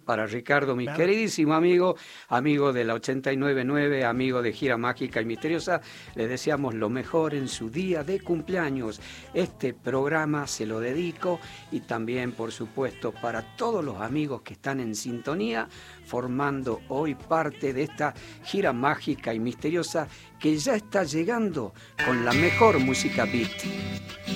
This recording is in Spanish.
para Ricardo, mi Claro. queridísimo amigo de la 89.9, amigo de Gira Mágica y Misteriosa. Le deseamos lo mejor en su día de cumpleaños. Este programa se lo dedico y también, por supuesto, para todos los amigos que están en sintonía, formando hoy parte de esta Gira Mágica y Misteriosa que ya está llegando con la mejor música beat.